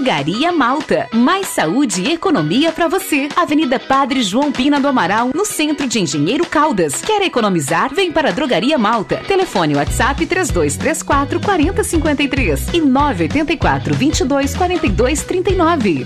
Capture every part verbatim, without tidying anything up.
Drogaria Malta. Mais saúde e economia pra você. Avenida Padre João Pina do Amaral, no centro de Engenheiro Caldas. Quer economizar? Vem para a Drogaria Malta. Telefone WhatsApp três dois três quatro, quatro zero cinco três e nove oito quatro, vinte e dois, quarenta e dois, trinta e nove.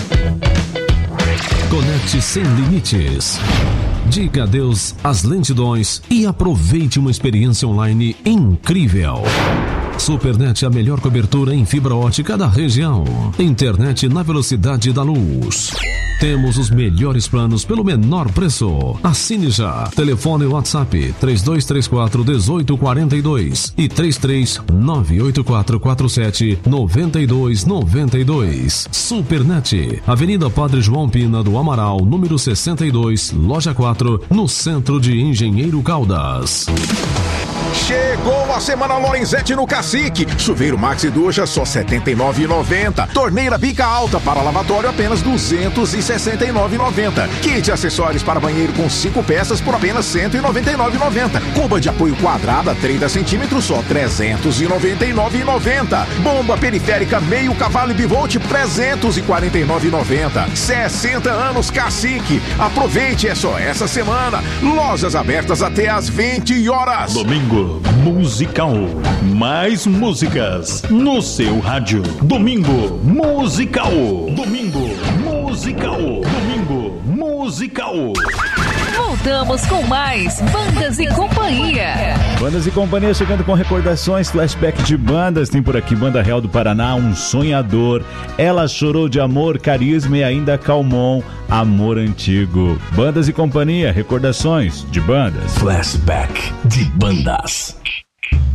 Conecte sem limites. Diga adeus às lentidões e aproveite uma experiência online incrível. Supernet, a melhor cobertura em fibra ótica da região. Internet na velocidade da luz. Temos os melhores planos pelo menor preço. Assine já. Telefone WhatsApp três dois três quatro, um oito quatro dois e três três nove oito quatro quatro sete nove dois nove dois. Supernet, Avenida Padre João Pina do Amaral, número sessenta e dois, loja quatro, no centro de Engenheiro Caldas. Chegou a Semana Lorenzetti no Cacique. Chuveiro Maxi Ducha só setenta e nove reais e noventa centavos. Torneira bica alta para lavatório apenas duzentos e sessenta e nove reais e noventa centavos. Kit de acessórios para banheiro com cinco peças por apenas cento e noventa e nove reais e noventa centavos. Cuba de apoio quadrada trinta centímetros só trezentos e noventa e nove reais e noventa centavos. Bomba periférica meio cavalo e bivolt trezentos e quarenta e nove reais e noventa centavos. sessenta anos Cacique. Aproveite, é só essa semana. Lojas abertas até às vinte horas. Domingo musical. Mais músicas no seu rádio. Domingo musical. Domingo musical. Domingo musical. Voltamos com mais Bandas e Companhia. Bandas e Companhia chegando com recordações, flashback de bandas. Tem por aqui Banda Real do Paraná, Um Sonhador. Ela Chorou de Amor, Carisma e ainda Calmon, Amor Antigo. Bandas e Companhia, recordações de bandas. Flashback de bandas.